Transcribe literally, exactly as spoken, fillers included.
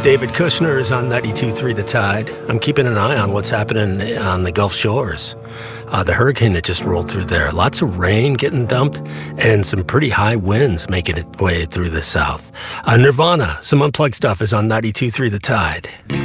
David Kushner is on ninety-two point three The Tide. I'm keeping an eye on what's happening on the Gulf Shores. Uh, the hurricane that just rolled through there. Lots of rain getting dumped and some pretty high winds making its way through the south. Uh, Nirvana, some unplugged stuff is on ninety-two point three The Tide.